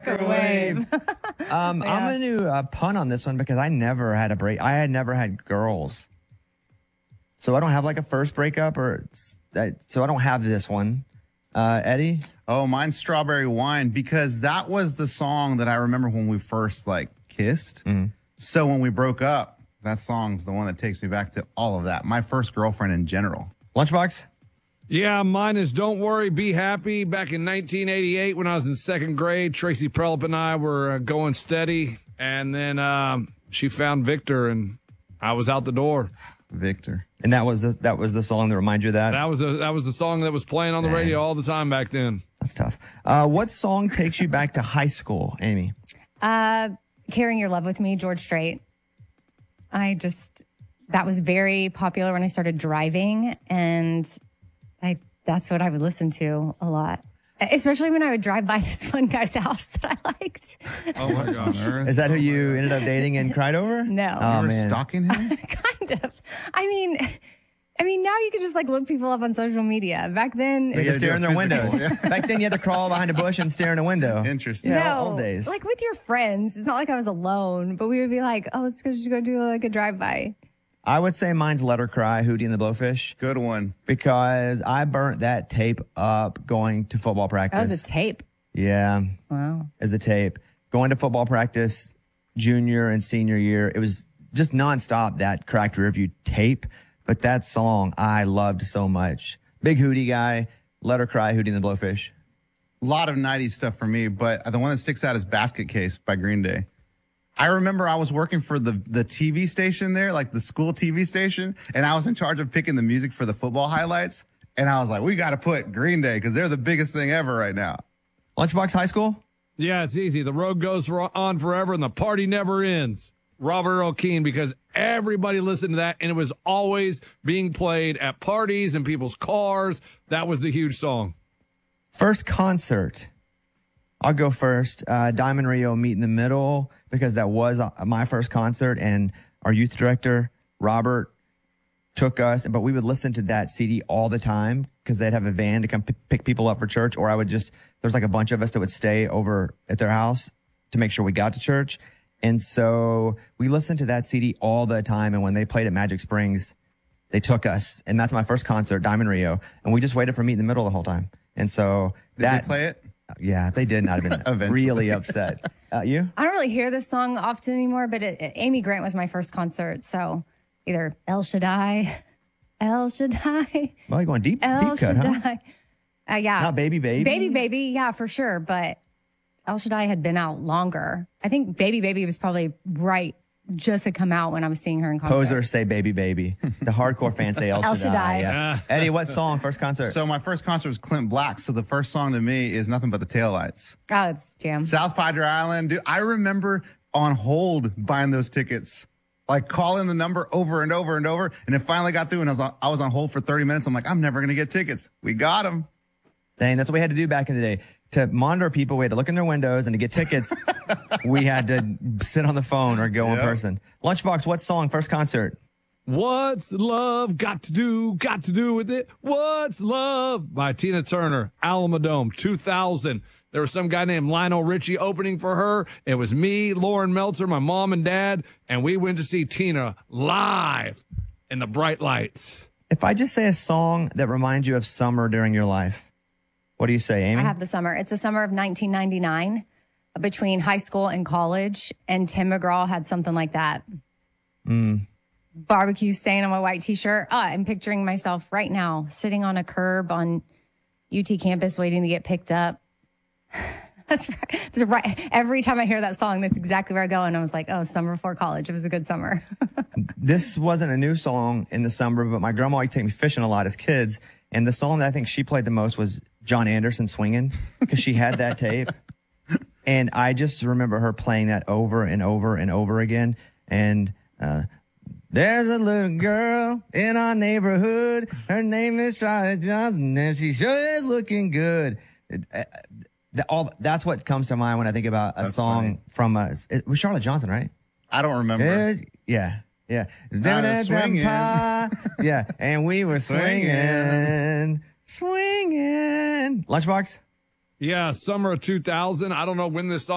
Microwave. I'm going to punt on this one because I never had a break. I had never had girls. So I don't have like a first breakup so I don't have this one. Eddie? Oh, mine's Strawberry Wine because that was the song that I remember when we first like kissed. Mm. So when we broke up, that song's the one that takes me back to all of that. My first girlfriend in general. Lunchbox? Yeah, mine is Don't Worry, Be Happy. Back in 1988 when I was in second grade, Tracy Prelip and I were going steady. And then she found Victor and I was out the door. Victor. And that was the song that reminds you of that? That was the song that was playing on the radio all the time back then. That's tough. What song takes you back to high school, Amy? Carrying Your Love With Me, George Strait. That was very popular when I started driving, and that's what I would listen to a lot. Especially when I would drive by this one guy's house that I liked. Oh, my gosh. Is that who you ended up dating and cried over? No. Oh, you were stalking him? Kind of. I mean, now you can just like look people up on social media. Back then, they just stare in their windows. Yeah. Back then, you had to crawl behind a bush and stare in a window. Interesting. Yeah, old days. Like with your friends. It's not like I was alone, but we would be like, oh, let's just go do like a drive-by. I would say mine's Let Her Cry, Hootie and the Blowfish. Good one. Because I burnt that tape up going to football practice. That was a tape. Yeah. Wow. It was a tape. Going to football practice junior and senior year, it was just nonstop, that Cracked Rearview tape. But that song I loved so much. Big Hootie guy, Let Her Cry, Hootie and the Blowfish. A lot of 90s stuff for me, but the one that sticks out is Basket Case by Green Day. I remember I was working for the TV station there, like the school TV station, and I was in charge of picking the music for the football highlights. And I was like, we got to put Green Day because they're the biggest thing ever right now. Lunchbox High School? Yeah, it's easy. The road goes on forever and the party never ends. Robert Earl Keen, because everybody listened to that, and it was always being played at parties and people's cars. That was the huge song. First concert. I'll go first. Diamond Rio, Meet in the Middle, because that was my first concert, and our youth director, Robert, took us, but we would listen to that CD all the time because they'd have a van to come pick people up for church, or there's like a bunch of us that would stay over at their house to make sure we got to church. And so we listened to that CD all the time, and when they played at Magic Springs, they took us, and that's my first concert, Diamond Rio, and we just waited for Meet in the Middle the whole time. And so Did they play it? Yeah, if they did, I'd have been really upset. You? I don't really hear this song often anymore, but Amy Grant was my first concert. So either El Shaddai. Well, you're going deep cut, Shaddai. Huh? Yeah. Not Baby Baby? Baby Baby, yeah, for sure. But El Shaddai had been out longer. I think Baby Baby was probably just had come out when I was seeing her in concert. Posers say Baby Baby. The hardcore fans say El Shaddai. El Shaddai. Yeah. Eddie, what song, first concert? So my first concert was Clint Black. So the first song to me is Nothing But the Taillights. Oh, it's jam. South Padre Island. Dude, I remember on hold buying those tickets. Like calling the number over and over and over. And it finally got through, and I was on hold for 30 minutes. I'm like, I'm never going to get tickets. We got them. Dang, that's what we had to do back in the day. To monitor people, we had to look in their windows, and to get tickets, we had to sit on the phone or go in person. Lunchbox, what song, first concert? What's Love Got to Do with It? What's Love by Tina Turner, Alamodome, 2000. There was some guy named Lionel Richie opening for her. It was me, Lauren Meltzer, my mom and dad, and we went to see Tina live in the bright lights. If I just say a song that reminds you of summer during your life, what do you say, Amy? I have the summer. It's the summer of 1999 between high school and college, and Tim McGraw had something like that. Barbecue stain on my white T-shirt. I'm picturing myself right now sitting on a curb on UT campus waiting to get picked up. That's right. That's right. Every time I hear that song, that's exactly where I go. And I was like, oh, summer before college. It was a good summer. This wasn't a new song in the summer, but my grandma used to take me fishing a lot as kids. And the song that I think she played the most was John Anderson Swinging, because she had that tape. And I just remember her playing that over and over and over again. And there's a little girl in our neighborhood. Her name is Charlotte Johnson, and she sure is looking good. That's what comes to mind when I think about a song from it was Charlotte Johnson, right? I don't remember. Yeah. Swinging. Yeah, and we were swinging. Lunchbox? Yeah, summer of 2000. I don't know when this song